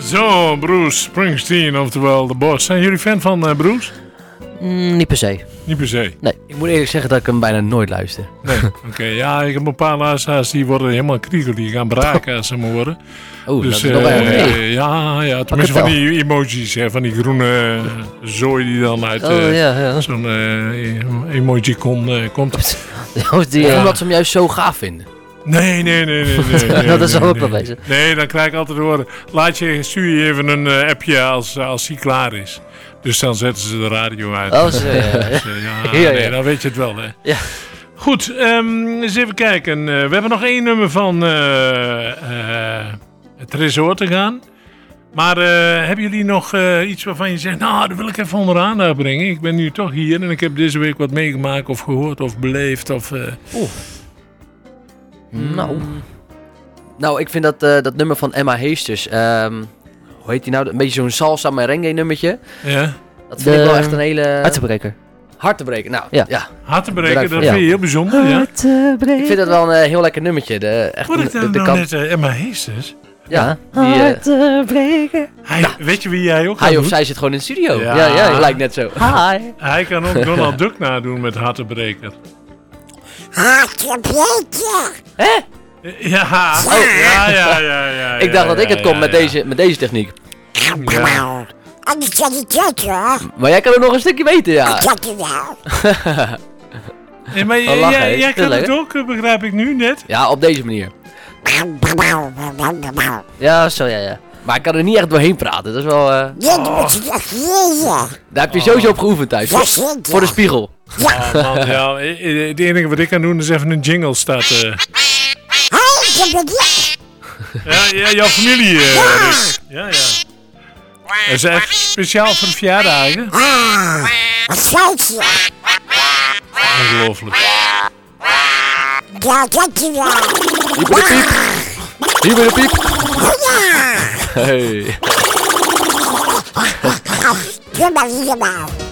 Zo, Bruce Springsteen, oftewel de Boss. Zijn jullie fan van Bruce? Niet per se. Niet per se. Nee. Ik moet eerlijk zeggen dat ik hem bijna nooit luister. Nee, oké. Ja, ik heb een paar luisteraars die worden helemaal kriegel. Die gaan braken als ze maar worden. Oeh, Dus dat is nog wel ja, tenminste van die emojis, hè, van die groene zooi die dan uit zo'n emoji komt. Omdat ze hem juist zo gaaf vinden. Nee. Dat is ook wel wezen. Nee, dan krijg ik altijd te horen. Stuur je even een appje als die klaar is. Dus dan zetten ze de radio uit. Oh, nee, dan weet je het wel, hè. Ja. Goed, eens even kijken. We hebben nog 1 nummer van het resort te gaan. Maar hebben jullie nog iets waarvan je zegt... Nou, dat wil ik even onderaan brengen. Ik ben nu toch hier en ik heb deze week wat meegemaakt of gehoord of beleefd. Nou, ik vind dat nummer van Emma Heesters... hoe heet die nou? Een beetje zo'n salsa merengue nummertje. Ja. Dat vind ik wel echt een hele... Hartebreker. Hartebreker, nou. Ja. Hartebreker, dat vind je heel bijzonder, ja. Ik vind dat wel een heel lekker nummertje. Wat ik dan nou net Emma Heesters? Ja. Hartebreker. Weet je wie jij ook Hij gaat of doen? zij zit gewoon in de studio. Ja. Ja, lijkt net zo. Hi. Hij kan ook Donald Duck nadoen met Hartebreker. Hartebreker. Hè? Ja. Ja. Ik dacht dat ik het kon met deze techniek. Ja. Anders kan ik het hoor. Maar jij kan er nog een stukje weten, ja. Dankjewel. Nee, maar Wel lachen, hè? jij kan Heel het ook, begrijp ik nu net. Ja, op deze manier. Ja, zo ja. Maar ik kan er niet echt doorheen praten. Dat is wel... Ja, dan moet je echt leren. Daar heb je sowieso op geoefend thuis. Ja, zeker. Voor de spiegel. Oh, man, ja, het enige wat ik kan doen is even een jingle starten. Hé, dat ben ik. Ja, jouw familie, Rick. Ja. Dat is echt speciaal voor de verjaardagen. Wat feit je? Ongelooflijk. Ja, dankjewel. Hier bij de piep. Hier bij de piep. Ja. Hey. Doe maar helemaal.